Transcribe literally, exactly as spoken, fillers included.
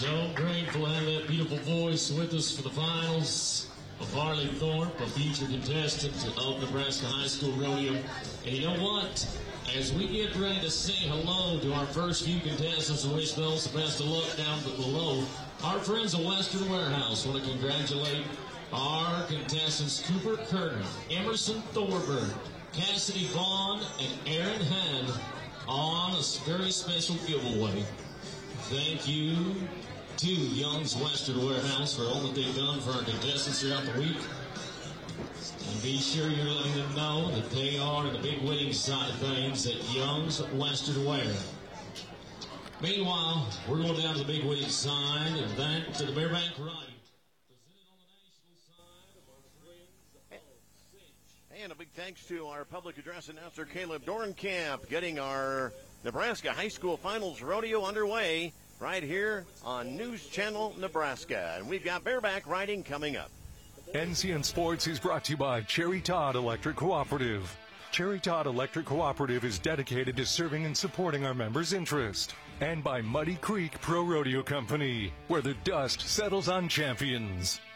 So grateful to have that beautiful voice with us for the finals. Farley Thorpe, a future contestant of Nebraska High School Rodeo. And you know what? As we get ready to say hello to our first few contestants and wish those the best of luck down below, our friends at Western Warehouse want to congratulate our contestants Cooper Kerner, Emerson Thorburn, Cassidy Vaughn, and Aaron Hand on a very special giveaway. Thank you to Young's Western Warehouse for all that they've done for our contestants throughout the week. And be sure you're letting them know that they are in the big winning side of things at Young's Western Warehouse. Meanwhile, we're going down to the big winning side, and back to the bareback riding. Presented on the national side of our friends of Cinch. And a big thanks to our public address announcer, Caleb Dornkamp, getting our Nebraska High School Finals Rodeo underway right here on News Channel Nebraska. And we've got bareback riding coming up. N C N Sports is brought to you by Cherry Todd Electric Cooperative. Cherry Todd Electric Cooperative is dedicated to serving and supporting our members' interest. And by Muddy Creek Pro Rodeo Company, where the dust settles on champions.